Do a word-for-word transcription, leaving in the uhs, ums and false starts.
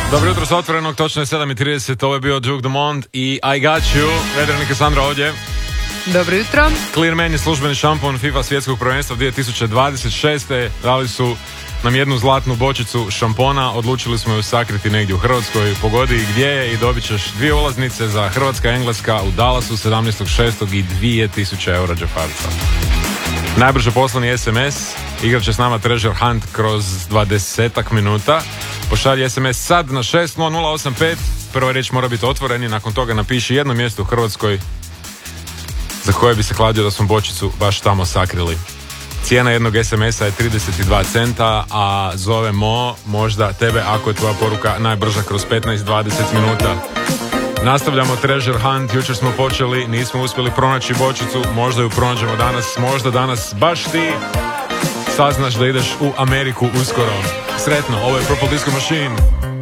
Dobro jutro s Otvorenog, točno je sedam i trideset, ovo je bio Duke Dumont i I Got You. Vedrenik i Sandra ovdje. Dobro jutro. Clear Man je službeni šampon FIFA svjetskog prvenstva dvije tisuće dvadeset šeste. Dali su nam jednu zlatnu bočicu šampona, odlučili smo ju sakriti negdje u Hrvatskoj. Pogodi gdje je i dobit ćeš dvije ulaznice za Hrvatska-Engleska u Dallasu sedamnaestog šestog i dvije tisuće eura džeparca. Najbrže poslani es em es, igrat će s nama Treasure Hunt kroz dvadesetak minuta. Pošalji es em es sad na šest nula nula osam pet, prva riječ mora biti otvoreni, nakon toga napiši jedno mjesto u Hrvatskoj za koje bi se kladio da smo bočicu baš tamo sakrili. Cijena jednog es em esa je trideset dva centa, a zovemo možda tebe ako je tvoja poruka najbrža kroz petnaest do dvadeset minuta. Nastavljamo Treasure Hunt, jučer smo počeli, nismo uspjeli pronaći bočicu, možda ju pronađemo danas, možda danas baš ti saznaš da ideš u Ameriku uskoro. Sretno, ovo je Purple Disco Machine.